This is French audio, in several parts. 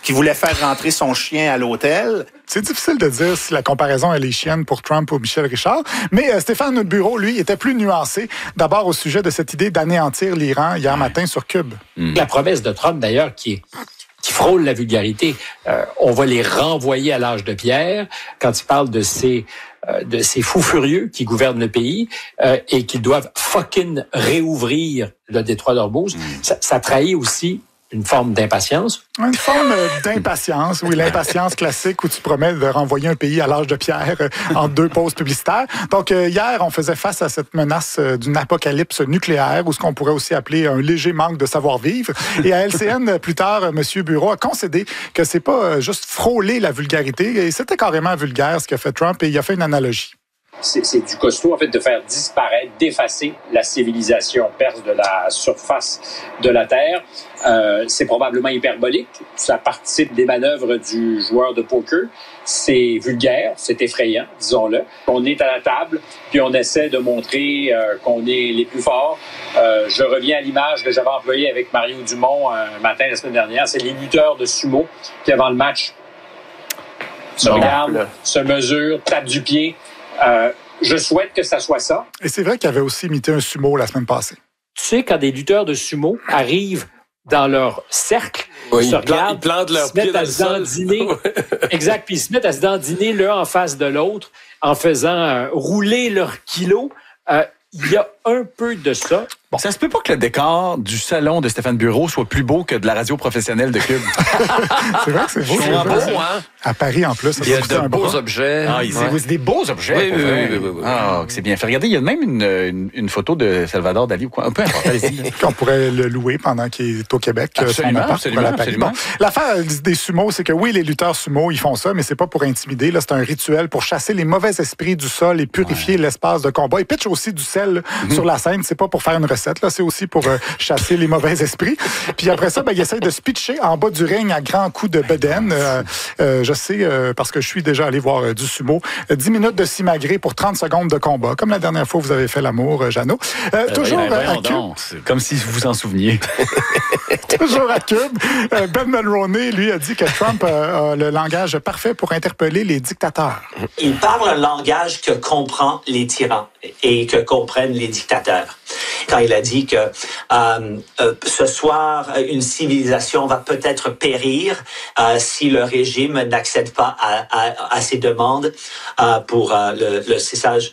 qui voulait faire rentrer son chien à l'hôtel. C'est difficile de dire si la comparaison elle est chienne pour Trump ou Michel Richard, mais Stéphane Bureau, lui, était plus nuancé. D'abord au sujet de cette idée d'anéantir l'Iran hier matin sur Cube. La promesse de Trump, d'ailleurs, qui frôle la vulgarité, on va les renvoyer à l'âge de pierre quand il parle de ces fous furieux qui gouvernent le pays et qui doivent fucking réouvrir le détroit d'Ormuz. Ça trahit aussi une forme d'impatience. Une forme d'impatience, oui, l'impatience classique où tu promets de renvoyer un pays à l'âge de pierre en 2 pauses publicitaires. Donc, hier, on faisait face à cette menace d'une apocalypse nucléaire ou ce qu'on pourrait aussi appeler un léger manque de savoir-vivre. Et à LCN, plus tard, M. Bureau a concédé que c'est pas juste frôler la vulgarité, et c'était carrément vulgaire ce qu'a fait Trump, et il a fait une analogie. C'est du costaud, en fait, de faire disparaître, d'effacer la civilisation perse de la surface de la Terre. C'est probablement hyperbolique. Ça participe des manœuvres du joueur de poker. C'est vulgaire, c'est effrayant, disons-le. On est à la table, puis on essaie de montrer qu'on est les plus forts. Je reviens à l'image que j'avais employée avec Mario Dumont un matin la semaine dernière. C'est les lutteurs de sumo qui, avant le match, se regardent, se mesurent, tapent du pied. Je souhaite que ça soit ça. Et c'est vrai qu'il avait aussi imité un sumo la semaine passée. Tu sais, quand des lutteurs de sumo arrivent dans leur cercle, ils se regardent, ils plantent leurs pieds dans le sol. Exact, puis ils se mettent à se dandiner l'un en face de l'autre en faisant rouler leurs kilos. Il y a un peu de ça. Bon. Ça se peut pas que le décor du salon de Stéphane Bureau soit plus beau que de la radio professionnelle de Cube. C'est vrai que c'est beau. C'est beau, hein? À Paris, en plus. Il y a de beaux objets. Ah, c'est des beaux objets. Oui. Ah, c'est bien fait. Regardez, il y a même une photo de Salvador Dali ou quoi. Un peu importe, allez-y. Qu'on pourrait le louer pendant qu'il est au Québec. Absolument. Bon, l'affaire des sumos, c'est que oui, les lutteurs sumo, ils font ça, mais c'est pas pour intimider. Là, c'est un rituel pour chasser les mauvais esprits du sol et purifier l'espace de combat. Ils pitchent aussi du sel sur la scène. C'est pas pour faire une recette. Là, c'est aussi pour chasser les mauvais esprits. Puis après ça, ils essayent de se pitcher en bas du ring à grands coups de bedaine. Je sais, parce que je suis déjà allé voir du sumo. 10 minutes de simagrée pour 30 secondes de combat, comme la dernière fois où vous avez fait l'amour, Jeannot. Toujours à Cube. Comme si vous vous en souveniez. Toujours à Cube. Ben Mulroney, lui, a dit que Trump a le langage parfait pour interpeller les dictateurs. Il parle un langage que comprend les tyrans et que comprennent les dictateurs. Quand il a dit que ce soir, une civilisation va peut-être périr si le régime n'accède pas à ses demandes pour le cessage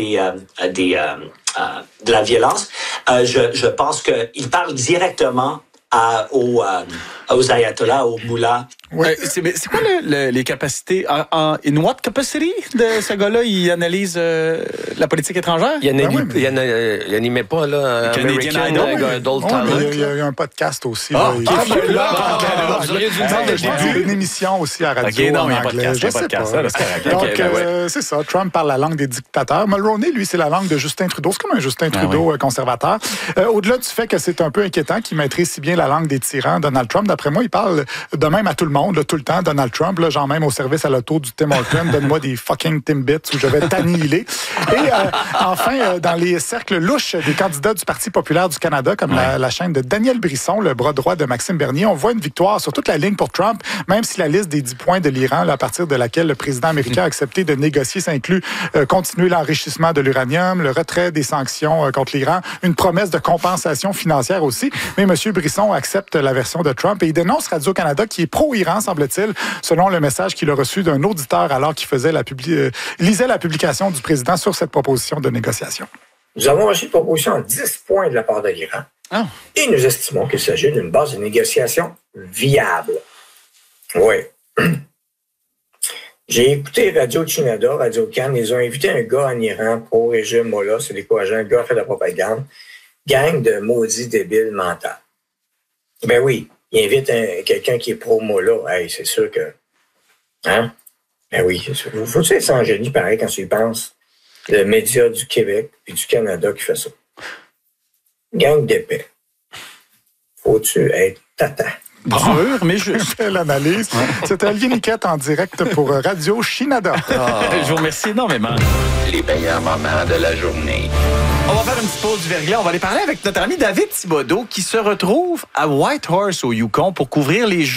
de la violence, je pense qu'il parle directement aux ayatollahs, aux moullas. Ouais. C'est quoi les capacités? In what capacity de ce gars-là? Il analyse la politique étrangère? Il n'animait pas là, Canadian Idol Talent. Il y a eu un podcast aussi. Vous auriez dû le dire une émission aussi à radio en anglais. Je sais pas. Donc, c'est ça. Trump parle la langue des dictateurs. Mulroney, lui, c'est la langue de Justin Trudeau. C'est comme un Justin Trudeau conservateur. Au-delà du fait que c'est un peu inquiétant qu'il maîtrise si bien la langue des tyrans, Donald Trump, d'après moi, il parle de même à tout le monde. Tout le temps, Donald Trump, là, genre même au service à l'auto du Tim Hortons, donne-moi des fucking Timbits où je vais t'annihiler. Et enfin, dans les cercles louches des candidats du Parti populaire du Canada, comme la chaîne de Daniel Brisson, le bras droit de Maxime Bernier, on voit une victoire sur toute la ligne pour Trump, même si la liste des 10 points de l'Iran, là, à partir de laquelle le président américain a accepté de négocier, ça inclut continuer l'enrichissement de l'uranium, le retrait des sanctions contre l'Iran, une promesse de compensation financière aussi. Mais M. Brisson accepte la version de Trump et il dénonce Radio-Canada qui est pro-Iran, semble-t-il, selon le message qu'il a reçu d'un auditeur alors qu'il faisait lisait la publication du président sur cette proposition de négociation. Nous avons reçu une proposition à 10 points de la part de l'Iran. Et nous estimons qu'il s'agit d'une base de négociation viable. Oui. J'ai écouté Radio-Canada, Radio-Can, ils ont invité un gars en Iran pro-régime Mollah, c'est décourageant, un gars fait de la propagande, gang de maudits débiles mentaux. Ben oui. Il invite quelqu'un qui est pro-Mollah. Hey, c'est sûr que... Hein? Ben oui, c'est sûr. Faut-tu être sans génie, pareil, quand tu y penses? Le média du Québec et du Canada qui fait ça. Gang d'épais. Faut-tu être tata? Dur, mais juste. L'analyse. C'était Olivier Niquette en direct pour Radio Shinada. Je vous remercie énormément. Les meilleurs moments de la journée. On va faire une petite pause du verglas. On va aller parler avec notre ami David Thibodeau qui se retrouve à Whitehorse au Yukon pour couvrir les Jeux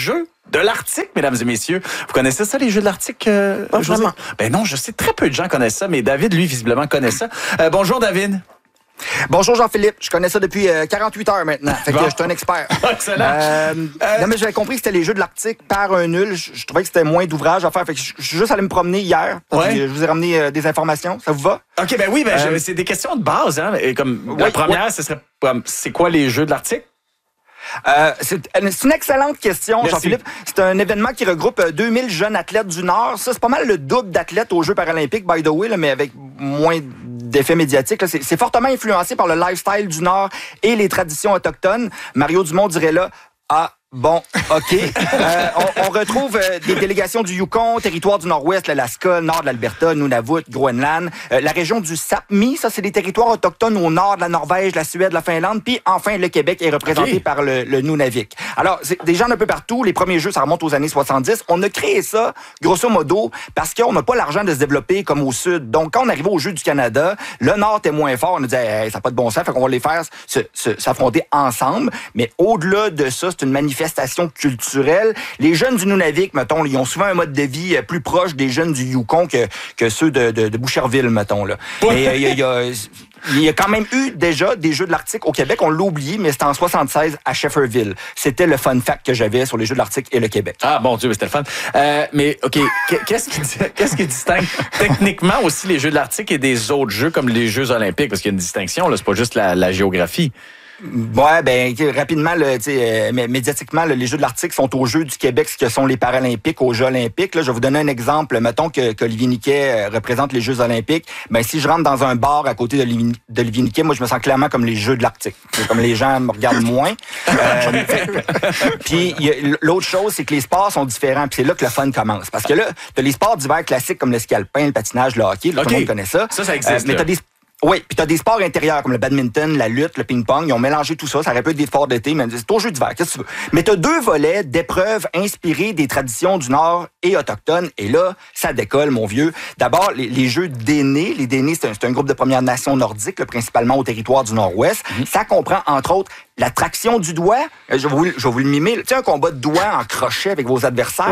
de l'Arctique, mesdames et messieurs. Vous connaissez ça, les Jeux de l'Arctique, Pas José? vraiment. Ben non, je sais, très peu de gens connaissent ça, mais David, lui, visiblement, connaît ça. Bonjour, David. Bonjour Jean-Philippe, je connais ça depuis 48 heures maintenant. Fait que je suis un expert. Excellent. Non, mais j'avais compris que c'était les Jeux de l'Arctique par un nul. Je trouvais que c'était moins d'ouvrage à faire. Fait que je suis juste allé me promener hier. Ouais. Je vous ai ramené des informations. Ça vous va? OK, ben oui, c'est des questions de base. Hein, et comme la première, ce serait, c'est quoi les Jeux de l'Arctique? C'est une excellente question, Merci. Jean-Philippe. C'est un événement qui regroupe 2000 jeunes athlètes du Nord. Ça, c'est pas mal le double d'athlètes aux Jeux paralympiques, by the way, là, mais avec moins d'effets médiatiques. Là. C'est fortement influencé par le lifestyle du Nord et les traditions autochtones. Mario Dumont dirait là, bon, OK. On retrouve des délégations du Yukon, territoire du Nord-Ouest, l'Alaska, le nord de l'Alberta, Nunavut, Groenland. La région du Sapmi, ça, c'est des territoires autochtones au nord de la Norvège, la Suède, la Finlande. Puis, enfin, le Québec est représenté par le Nunavik. Alors, c'est des gens d'un peu partout. Les premiers jeux, ça remonte aux années 70. On a créé ça, grosso modo, parce qu'on n'a pas l'argent de se développer comme au Sud. Donc, quand on arrivait aux Jeux du Canada, le Nord était moins fort. On a dit, hey, ça n'a pas de bon sens, fait qu'on va les faire s'affronter ensemble. Mais au-delà de ça, c'est une manifestation culturelle. Les jeunes du Nunavik, mettons, ils ont souvent un mode de vie plus proche des jeunes du Yukon que ceux de Boucherville, mettons. Là. Mais il y a quand même eu déjà des Jeux de l'Arctique au Québec. On l'a oublié, mais c'était en 76 à Shefferville. C'était le fun fact que j'avais sur les Jeux de l'Arctique et le Québec. Ah, mon Dieu, c'était le fun. Mais, OK, qu'est-ce qui distingue techniquement aussi les Jeux de l'Arctique et des autres jeux comme les Jeux olympiques? Parce qu'il y a une distinction, là, c'est pas juste la géographie. Ouais, ben rapidement, médiatiquement, les Jeux de l'Arctique sont aux Jeux du Québec, ce que sont les Paralympiques aux Jeux olympiques. Là, je vais vous donner un exemple. Mettons qu'Olivier Niquet représente les Jeux olympiques. Ben si je rentre dans un bar à côté d'Olivier Niquet, moi, je me sens clairement comme les Jeux de l'Arctique. Comme les gens me regardent moins. Puis l'autre chose, c'est que les sports sont différents. Puis c'est là que le fun commence. Parce que là, t'as les sports d'hiver classiques comme le ski alpin, le patinage, le hockey. Là, tout le monde connaît ça. Ça existe. Mais oui, puis t'as des sports intérieurs comme le badminton, la lutte, le ping-pong. Ils ont mélangé tout ça. Ça aurait pu être des sports d'été, mais c'est au jeu d'hiver. Qu'est-ce que tu veux? Mais t'as deux volets d'épreuves inspirées des traditions du Nord et autochtones. Et là, ça décolle, mon vieux. D'abord, les jeux d'aînés. Les d'aînés, c'est un groupe de Premières Nations nordiques, là, principalement au territoire du Nord-Ouest. Ça comprend, entre autres, la traction du doigt. Je vais vous le mimer. Tu sais, un combat de doigts en crochet avec vos adversaires.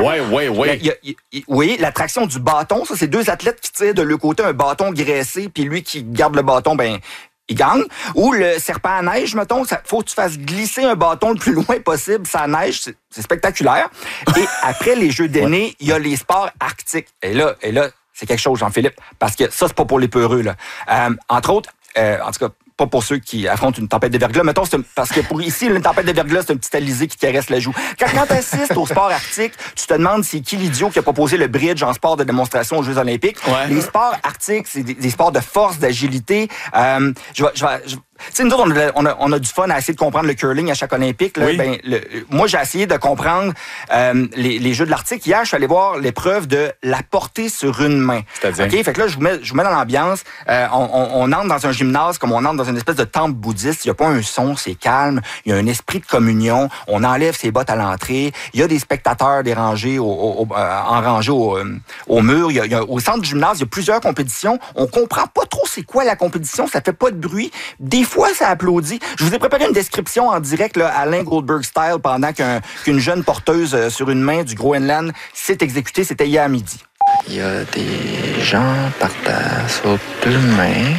Oui, la traction du bâton. Ça, c'est deux athlètes qui tirent de leur côté un bâton graissé, puis lui qui garde le bâton, ben il gagne. Ou le serpent à neige, mettons, faut que tu fasses glisser un bâton le plus loin possible, ça neige, c'est spectaculaire. Et après les Jeux d'aînés, il y a les sports arctiques. Et là, c'est quelque chose, Jean-Philippe, parce que ça, c'est pas pour les peureux, là. Entre autres, en tout cas, pas pour ceux qui affrontent une tempête de verglas. Mettons, parce que pour ici, une tempête de verglas, c'est un petit alizé qui caresse la joue. Quand tu assistes au sport arctique, tu te demandes c'est qui l'idiot qui a proposé le bridge en sport de démonstration aux Jeux olympiques. Ouais. Les sports arctiques, c'est des sports de force, d'agilité. Tu sais, nous autres, on a du fun à essayer de comprendre le curling à chaque Olympique. Là. Oui. Moi, j'ai essayé de comprendre les Jeux de l'Arctique. Hier, je suis allé voir l'épreuve de la portée sur une main. C'est-à-dire? Okay? Fait que là, je vous mets dans l'ambiance. On entre dans un gymnase comme on entre dans une espèce de temple bouddhiste. Il n'y a pas un son, c'est calme. Il y a un esprit de communion. On enlève ses bottes à l'entrée. Il y a des spectateurs dérangés en rangée au mur. Au centre du gymnase, il y a plusieurs compétitions. On comprend pas trop c'est quoi la compétition. Ça fait pas de bruit. Des fois, ça applaudit. Je vous ai préparé une description en direct, là, Alain Goldberg style, pendant qu'une jeune porteuse sur une main du Groenland s'est exécutée. C'était hier à midi. Il y a des gens par terre sur deux mains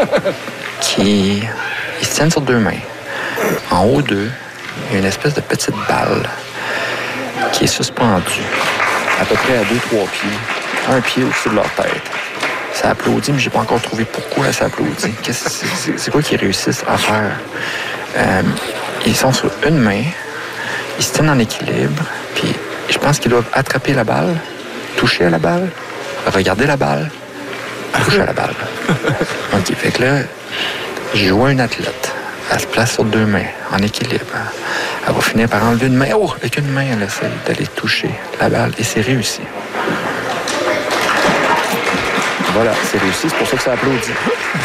ils se tiennent sur deux mains. En haut d'eux, il y a une espèce de petite balle qui est suspendue à peu près à 2-3 pieds, un pied au-dessus de leur tête. Ça applaudit, mais j'ai pas encore trouvé pourquoi ça applaudit. C'est quoi qu'ils réussissent à faire? Ils sont sur une main, ils se tiennent en équilibre, puis je pense qu'ils doivent attraper la balle, toucher à la balle, regarder la balle, toucher à la balle. OK, fait que là, je vois une athlète. Elle se place sur deux mains, en équilibre. Elle va finir par enlever une main. Oh, avec une main, elle essaie d'aller toucher la balle, et c'est réussi. Voilà, c'est réussi, c'est pour ça que ça applaudit.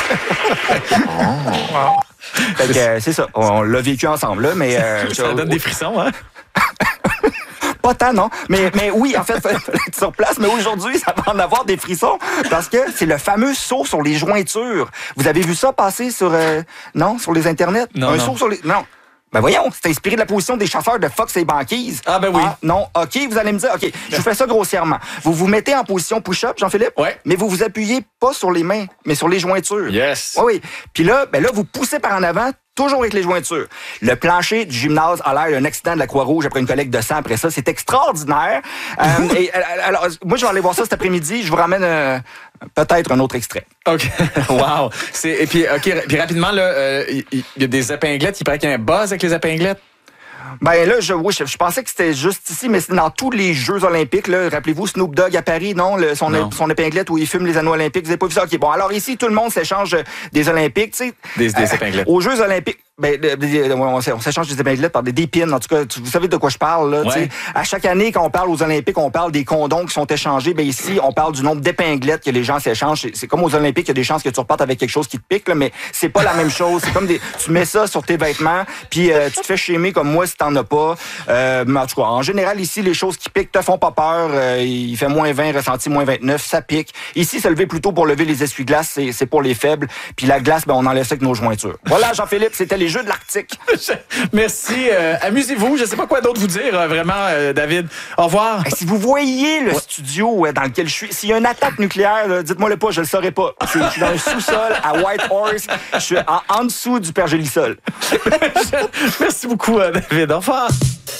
Fait que, c'est ça, on l'a vécu ensemble, là, mais... ça donne des frissons, hein? Pas tant, non. Mais oui, en fait, il fallait être sur place. Mais aujourd'hui, ça va en avoir des frissons parce que c'est le fameux saut sur les jointures. Vous avez vu ça passer sur les internets? Non, saut sur les... Non. Ben voyons, c'est inspiré de la position des chasseurs de phoques et banquises. Ah ben oui. Ah, non, OK, vous allez me dire, OK, je vous fais ça grossièrement. Vous vous mettez en position push-up, Jean-Philippe, mais vous vous appuyez pas sur les mains, mais sur les jointures. Yes. Oui. Puis là, vous poussez par en avant, toujours avec les jointures. Le plancher du gymnase a l'air d'un accident de la Croix-Rouge après une collecte de sang après ça. C'est extraordinaire. Alors, moi, je vais aller voir ça cet après-midi. Je vous ramène peut-être un autre extrait. OK. Wow. Et puis, puis rapidement, il y a des épinglettes. Il paraît qu'il y a un buzz avec les épinglettes. Ben là, je pensais que c'était juste ici, mais c'est dans tous les Jeux olympiques. Là, rappelez-vous, Snoop Dogg à Paris, son épinglette où il fume les anneaux olympiques. Vous n'avez pas vu ça? OK, bon, alors ici, tout le monde s'échange des olympiques, tu sais. Des épinglettes. Aux Jeux olympiques, on s'échange des épinglettes par des pins. En tout cas, vous savez de quoi je parle, là. Ouais. À chaque année, quand on parle aux Olympiques, on parle des condoms qui sont échangés. Ben ici, on parle du nombre d'épinglettes que les gens s'échangent. C'est comme aux Olympiques, il y a des chances que tu repartes avec quelque chose qui te pique, là, mais c'est pas la même chose. C'est comme tu mets ça sur tes vêtements, puis tu te fais shamer comme moi si t'en as pas. Mais en tout cas, en général, ici, les choses qui piquent te font pas peur. Il fait moins 20, ressenti moins 29, ça pique. Ici, se lever plutôt pour lever les essuie-glaces, c'est pour les faibles. Puis la glace, on enlève ça avec nos jointures. Voilà, Jean-Philippe, c'était les Jeux de l'Arctique. Merci. Amusez-vous. Je ne sais pas quoi d'autre vous dire, vraiment, David. Au revoir. Si vous voyez le studio dans lequel je suis, s'il y a une attaque nucléaire, dites-moi le pas, je le saurais pas. Je suis dans le sous-sol à Whitehorse. Je suis en dessous du pergélisol. Merci beaucoup, David. Au revoir.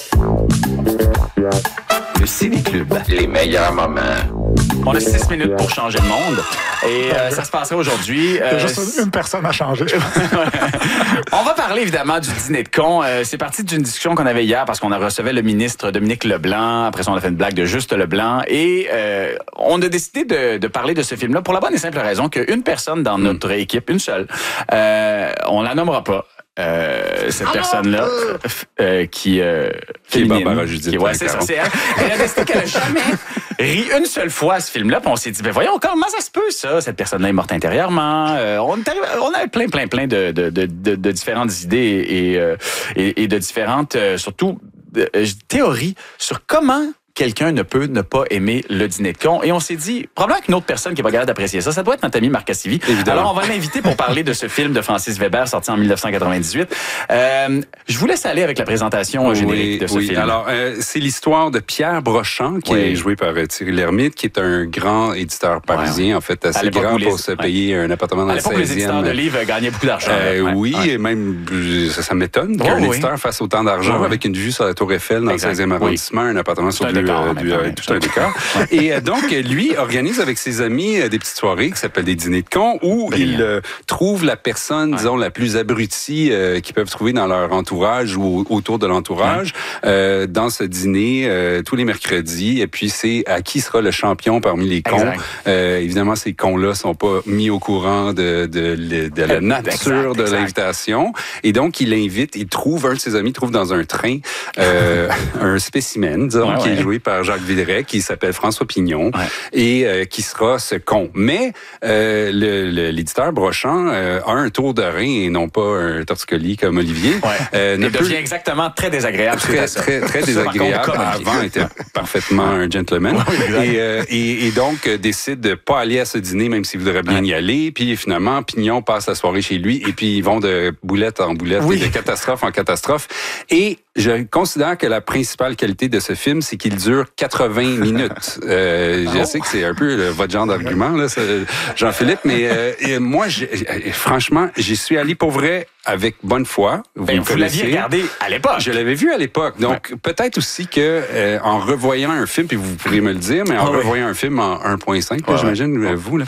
Le Ciné Club. Les meilleurs moments. On a 6 minutes pour changer le monde. Et ça se passerait aujourd'hui. Il y a juste une personne à changer. On va parler évidemment du dîner de cons. C'est parti d'une discussion qu'on avait hier parce qu'on a reçu le ministre Dominique Leblanc. Après ça, on a fait une blague de Juste Leblanc. Et on a décidé de parler de ce film-là pour la bonne et simple raison qu'une personne dans notre équipe, une seule, on la nommera pas. Cette personne-là qui est Barbara Judith. Ouais, c'est ça, c'est elle. Elle a décidé qu'elle n'a jamais ri une seule fois à ce film-là. Puis on s'est dit, voyons, comment ça se peut, ça? Cette personne-là est morte intérieurement. On avait plein de différentes idées et de différentes, surtout, théories sur comment quelqu'un ne peut ne pas aimer le dîner de cons. Et on s'est dit, probablement qu'une autre personne qui va regarder d'apprécier ça, ça doit être notre ami Marc Cassivi. Évidemment. Alors, on va l'inviter pour parler de ce film de Francis Weber, sorti en 1998. Je vous laisse aller avec la présentation générique de ce film. Alors, c'est l'histoire de Pierre Brochant, qui est joué par Thierry Lhermitte, qui est un grand éditeur parisien, en fait, assez grand pour se payer un appartement dans le 16e. À l'époque, les éditeurs de livres gagnaient beaucoup d'argent. Et même, ça m'étonne qu'un éditeur fasse autant d'argent avec une vue sur la Tour Eiffel dans le 16e arrondissement, un appartement sur tout un décor. Et donc, lui organise avec ses amis des petites soirées qui s'appellent des dîners de cons où il trouve la personne, disons, la plus abrutie qu'ils peuvent trouver dans leur entourage ou autour de l'entourage dans ce dîner tous les mercredis. Et puis, c'est à qui sera le champion parmi les cons. Évidemment, ces cons-là sont pas mis au courant de la nature de l'invitation. Et donc, il trouve, un de ses amis trouve dans un train un spécimen, disons, qui est joué par Jacques Villeray, qui s'appelle François Pignon, et qui sera ce con. Mais l'éditeur Brochant a un tour de rein et non pas un torticolis comme Olivier. Il devient exactement très désagréable. Très désagréable. Avant, il était parfaitement un gentleman. Et donc, décide de pas aller à ce dîner, même s'il voudrait bien y aller. Puis finalement, Pignon passe la soirée chez lui et puis ils vont de boulette en boulette et de catastrophe en catastrophe. Et je considère que la principale qualité de ce film, c'est qu'il dure 80 minutes. Je sais que c'est un peu votre genre d'argument, là, Jean-Philippe, mais moi, franchement, j'y suis allé pour vrai avec bonne foi. Vous l'aviez regardé à l'époque. Je l'avais vu à l'époque. Donc, peut-être aussi que en revoyant un film, puis vous pourrez me le dire, mais en revoyant un film en 1.5, j'imagine, vous, là,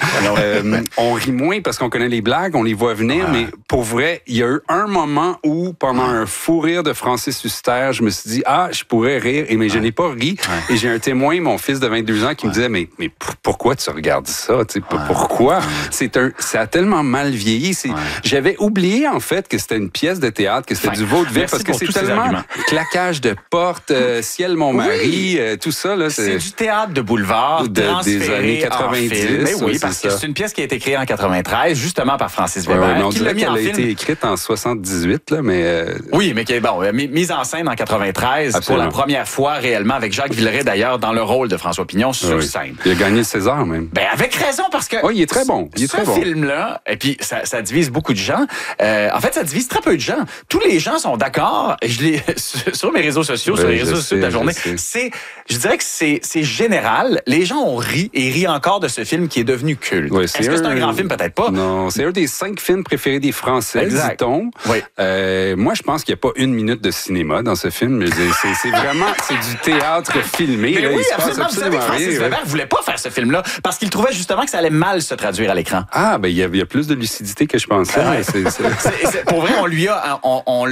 on rit moins parce qu'on connaît les blagues, on les voit venir, mais pour vrai, il y a eu un moment où, pendant un fou rire de Francis Huster, je me suis dit, je pourrais rire, mais je n'ai pas ri. Et j'ai un témoin, mon fils de 22 ans, qui me disait, mais pourquoi tu regardes ça? Pourquoi? Ça a tellement mal vieilli. J'avais oublié, en fait, que c'était une pièce de théâtre, que c'était du vaudeville, parce que c'est tellement claquage de porte, Ciel mon mari, tout ça. Là, c'est du théâtre de boulevard des années 90. Mais oui, parce que c'est une pièce qui a été créée en 93, justement par Francis Weber. On dirait qu'elle a été écrite en 78, là, mais... Oui, mais qui est mise en scène en 93 Absolument. pour la première fois réellement, avec Jacques Villeray d'ailleurs dans le rôle de François Pignon sur scène. Il a gagné le César même. Ben avec raison, parce que il est très bon. Il est très bon. Ce film-là, et puis ça divise beaucoup de gens. En fait, ça divise très peu de gens. Tous les gens sont d'accord. Je l'ai sur mes réseaux sociaux, sur les réseaux sociaux de la journée. Je dirais que c'est général. Les gens ont ri et rient encore de ce film qui est devenu culte. Oui, Est-ce que c'est un grand film? Peut-être pas. Non, c'est un des 5 films préférés des Français, dit-on. Oui. Moi, je pense qu'il n'y a pas une minute de cinéma dans ce film. C'est vraiment du théâtre filmé. Mais là, oui, il se passe absolument. Vous savez que Francis Weber voulait pas faire ce film-là parce qu'il trouvait justement que ça allait mal se traduire à l'écran. Ah, ben il y a plus de lucidité que je pensais. Pour vrai, on lui a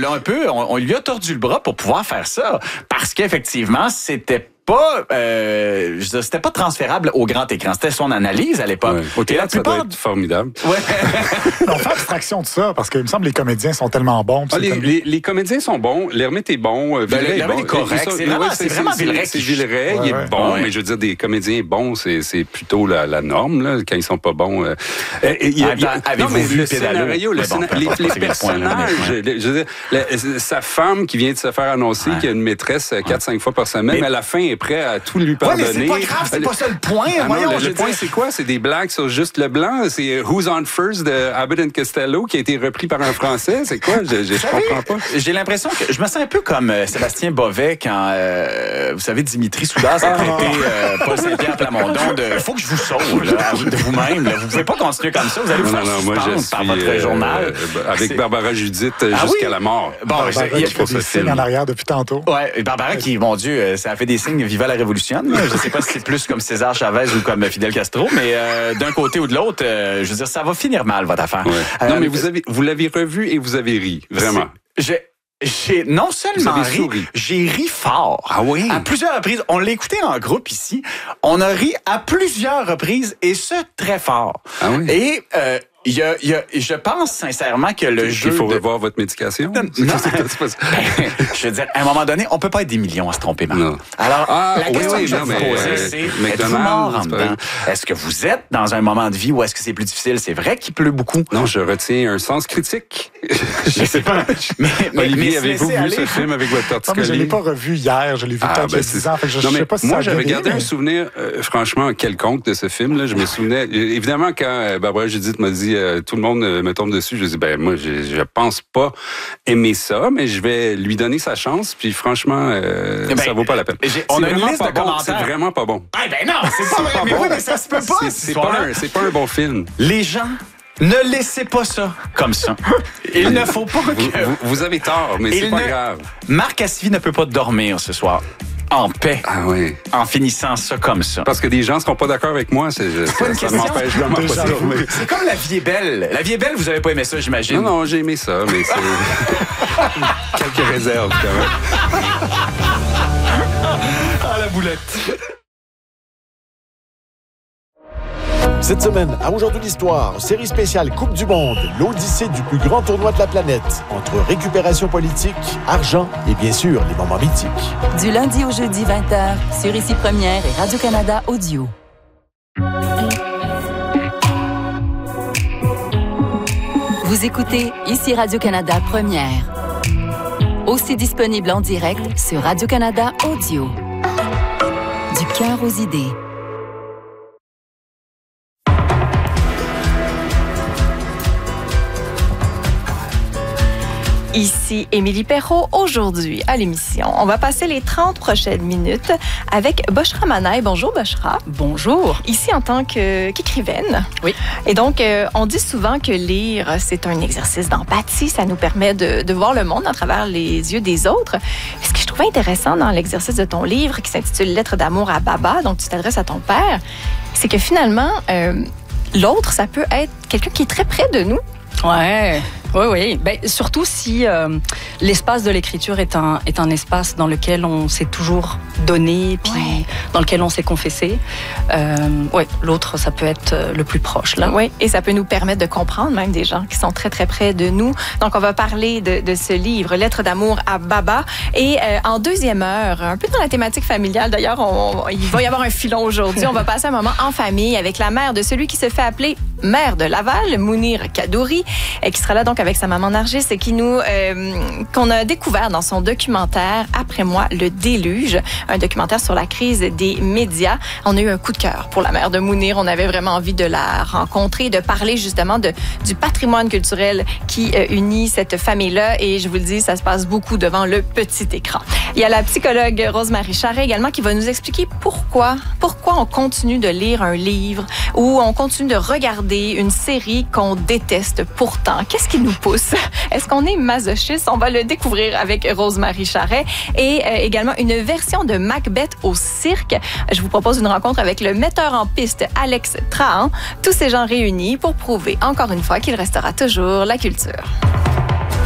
tordu le bras pour pouvoir faire ça parce qu'effectivement, c'était pas transférable au grand écran. C'était son analyse à l'époque. Ouais. Au théâtre, ça doit être formidable. Ouais. On fait abstraction de ça, parce qu'il me semble que les comédiens sont tellement bons. Les comédiens sont bons. L'Hermite est bon. Villeray est bon. Est correct. C'est vraiment Villeray. C'est Villeray. Il est bon, mais je veux dire, des comédiens bons, c'est plutôt la norme, là, quand ils sont pas bons. Avez-vous vu le scénario, les personnages, je veux dire, sa femme qui vient de se faire annoncer qu'il y a une maîtresse 4-5 fois par semaine, mais à la fin, est prêt à tout lui pardonner. Ouais, mais c'est pas grave, c'est pas ça le point. Le point, c'est quoi? C'est des blagues sur juste le blanc. C'est Who's on First de Abbott and Costello qui a été repris par un Français. C'est quoi? Je comprends pas. J'ai l'impression que je me sens un peu comme Sébastien Bovet quand, vous savez, Dimitri Soudas a traité Paul Saint-Pierre Plamondon de « faut que je vous sauve là, de vous-même. Là. Vous pouvez pas continuer comme ça. Vous allez vous faire suspendre par votre journal. » Avec Barbara Judith jusqu'à la mort. Bon, il y a des signes en arrière depuis tantôt. Ouais, Barbara qui, mon Dieu, ça a fait des signes Viva la Révolution. Je sais pas si c'est plus comme César Chavez ou comme Fidel Castro, mais d'un côté ou de l'autre, je veux dire, ça va finir mal, votre affaire. Ouais. Non, mais vous l'avez revu et vous avez ri, vraiment. J'ai non seulement ri, j'ai ri fort. Ah oui? À plusieurs reprises. On l'a écouté en groupe ici. On a ri à plusieurs reprises et ce, très fort. Ah oui? Et je pense sincèrement que le jeu... Il faut revoir votre médication? Non. Je veux dire, à un moment donné, on peut pas être des millions à se tromper, Marc. Alors, la question que je vais vous poser, c'est, êtes-vous mort en dedans? Est-ce que vous êtes dans un moment de vie où est-ce que c'est plus difficile? C'est vrai qu'il pleut beaucoup. Non, je retiens un sens critique. Je sais pas. Olivier, avez-vous vu ce film avec votre torticolis? Je l'ai pas revu hier. Je l'ai vu peut-être il y a 10 ans. Je sais pas si moi, j'avais gardé un souvenir, franchement, quelconque de ce film-là. Je me souvenais... Évidemment, quand Barbara Judith m'a dit tout le monde me tombe dessus, je dis moi je pense pas aimer ça, mais je vais lui donner sa chance, puis franchement ça vaut pas la peine. On a une liste de commentaires. C'est vraiment pas bon. Non, c'est pas vrai. Mais oui, mais ça se peut pas. C'est pas un bon film. Les gens, ne laissez pas ça comme ça. Il ne faut pas que... Vous avez tort, mais c'est pas grave. Marc Cassivi ne peut pas dormir ce soir. En paix. Ah oui. En finissant ça comme ça. Parce que des gens ne seront pas d'accord avec moi. Ça m'empêche vraiment pas de dormir. C'est comme La vie est belle. La vie est belle, vous avez pas aimé ça, j'imagine. Non, j'ai aimé ça, mais c'est... Quelques réserves, quand même. Ah, la boulette. Cette semaine, à Aujourd'hui l'Histoire, série spéciale Coupe du Monde, l'odyssée du plus grand tournoi de la planète, entre récupération politique, argent et bien sûr les moments mythiques. Du lundi au jeudi 20h, sur Ici Première et Radio-Canada Audio. Vous écoutez Ici Radio-Canada Première. Aussi disponible en direct sur Radio-Canada Audio. Du cœur aux idées. Ici Émilie Perrault. Aujourd'hui, à l'émission, on va passer les 30 prochaines minutes avec Boshra Manaï. Bonjour, Boshra. Bonjour. Ici en tant qu'écrivaine. Oui. Et donc, on dit souvent que lire, c'est un exercice d'empathie. Ça nous permet de voir le monde à travers les yeux des autres. Ce que je trouvais intéressant dans l'exercice de ton livre qui s'intitule « Lettre d'amour à Baba », donc tu t'adresses à ton père, c'est que finalement, l'autre, ça peut être quelqu'un qui est très près de nous. Ouais. Oui. Ben, surtout si l'espace de l'écriture est un espace dans lequel on s'est toujours donné, puis dans lequel on s'est confessé. L'autre, ça peut être le plus proche, là. Oui, et ça peut nous permettre de comprendre même des gens qui sont très, très près de nous. Donc, on va parler de ce livre, Lettre d'amour à Baba. Et en deuxième heure, un peu dans la thématique familiale, d'ailleurs, il va y avoir un filon aujourd'hui. On va passer un moment en famille avec la mère de celui qui se fait appeler maire de Laval, Mounir Kadouri, qui sera là donc avec sa maman Nargis et qui qu'on a découvert dans son documentaire Après moi, le déluge, un documentaire sur la crise des médias. On a eu un coup de cœur pour la mère de Mounir. On avait vraiment envie de la rencontrer, de parler justement du patrimoine culturel qui unit cette famille-là. Et je vous le dis, ça se passe beaucoup devant le petit écran. Il y a la psychologue Rose-Marie Charret également qui va nous expliquer pourquoi on continue de lire un livre ou on continue de regarder une série qu'on déteste pourtant. Qu'est-ce qui nous pousse? Est-ce qu'on est masochiste? On va le découvrir avec Rose-Marie Charret. Et également une version de Macbeth au cirque. Je vous propose une rencontre avec le metteur en piste Alex Trahan. Tous ces gens réunis pour prouver encore une fois qu'il restera toujours la culture.